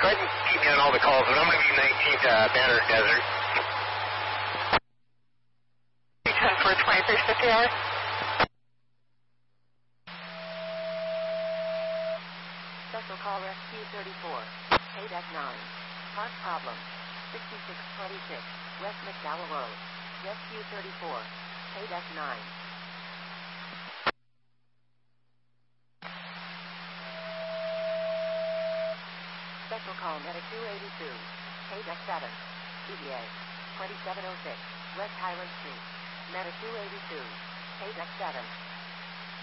Go ahead and keep me on all the calls, but I'm going to be 19th Banner Desert. 10 for 2650 hours. Special call Rescue 34. KDEC 9. Park problem. 6626 West McDowell Road. Rescue 34. KDEC 9. Special call Medic 282. KDEC 7. EVA. 2706 West Highland Street. Medic 282. KDEC 7.